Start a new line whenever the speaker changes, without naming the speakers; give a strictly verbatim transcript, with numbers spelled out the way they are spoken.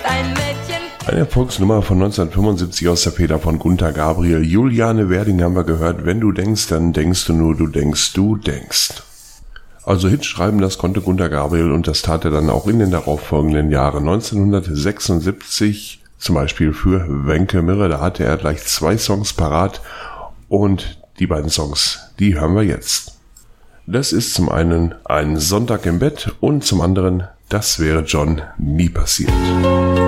Eine Erfolgsnummer von neunzehnhundertfünfundsiebzig aus der Feder von Gunter Gabriel. Juliane Werding haben wir gehört. Wenn du denkst, dann denkst du nur, du denkst, du denkst. Also Hits schreiben, das konnte Gunter Gabriel und das tat er dann auch in den darauffolgenden Jahren. neunzehnhundertsechsundsiebzig zum Beispiel für Wenke Mirre, da hatte er gleich zwei Songs parat und die beiden Songs, die hören wir jetzt. Das ist zum einen Ein Sonntag im Bett und zum anderen Das wäre John nie passiert.